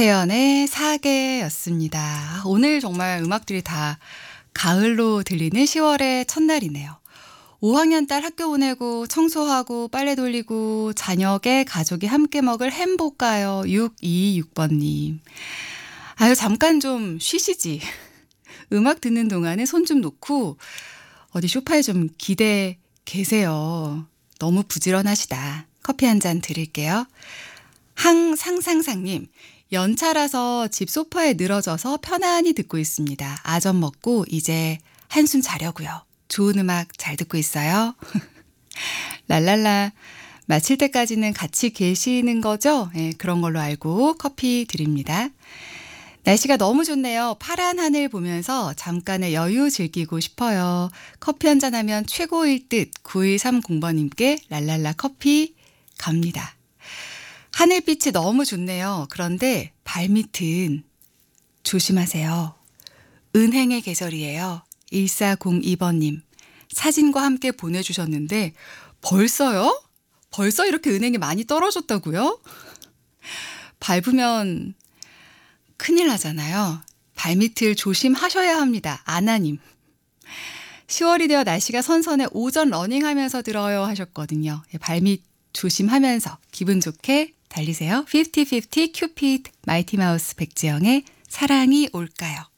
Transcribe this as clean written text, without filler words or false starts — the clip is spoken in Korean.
태연의 사계였습니다. 오늘 정말 음악들이 다 가을로 들리는 10월의 첫날이네요. 5학년 딸 학교 보내고 청소하고 빨래 돌리고 저녁에 가족이 함께 먹을 햄 볶아요. 626번님. 아유, 잠깐 좀 쉬시지. 음악 듣는 동안에 손 좀 놓고 어디 소파에 좀 기대 계세요. 너무 부지런하시다. 커피 한 잔 드릴게요. 항상상상님, 연차라서 집 소파에 늘어져서 편안히 듣고 있습니다. 아점 먹고 이제 한숨 자려고요. 좋은 음악 잘 듣고 있어요. 랄랄라 마칠 때까지는 같이 계시는 거죠? 네, 그런 걸로 알고 커피 드립니다. 날씨가 너무 좋네요. 파란 하늘 보면서 잠깐의 여유 즐기고 싶어요. 커피 한잔 하면 최고일 듯 9130번님께 랄랄라 커피 갑니다. 하늘빛이 너무 좋네요. 그런데 발밑은 조심하세요. 은행의 계절이에요. 1402번님 사진과 함께 보내주셨는데 벌써요? 벌써 이렇게 은행이 많이 떨어졌다고요? 밟으면 큰일 나잖아요. 발밑을 조심하셔야 합니다. 아나님. 10월이 되어 날씨가 선선해 오전 러닝하면서 들어요 하셨거든요. 발밑 조심하면서 기분 좋게 달리세요. 50-50 큐피드 마이티 마우스 백지영의 사랑이 올까요?